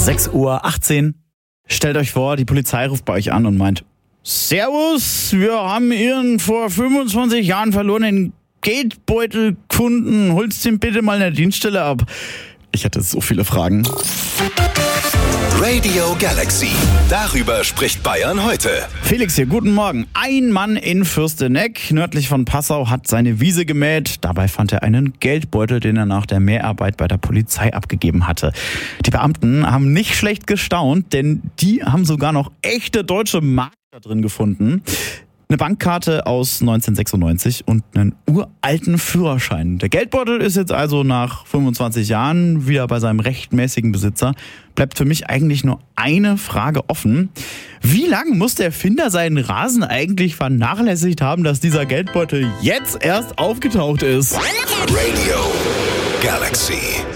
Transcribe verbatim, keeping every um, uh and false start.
sechs Uhr achtzehn. Stellt euch vor, die Polizei ruft bei euch an und meint: Servus, wir haben Ihren vor fünfundzwanzig Jahren verlorenen Geldbeutel gefunden. Holst den bitte mal in der Dienststelle ab. Ich hatte so viele Fragen. Radio Galaxy. Darüber spricht Bayern heute. Felix hier, guten Morgen. Ein Mann in Fürsteneck, nördlich von Passau, hat seine Wiese gemäht. Dabei fand er einen Geldbeutel, den er nach der Mäharbeit bei der Polizei abgegeben hatte. Die Beamten haben nicht schlecht gestaunt, denn die haben sogar noch echte deutsche Mark da drin gefunden. Eine Bankkarte aus neunzehnhundertsechsundneunzig und einen uralten Führerschein. Der Geldbeutel ist jetzt also nach fünfundzwanzig Jahren wieder bei seinem rechtmäßigen Besitzer. Bleibt für mich eigentlich nur eine Frage offen. Wie lange muss der Erfinder seinen Rasen eigentlich vernachlässigt haben, dass dieser Geldbeutel jetzt erst aufgetaucht ist? Radio Galaxy.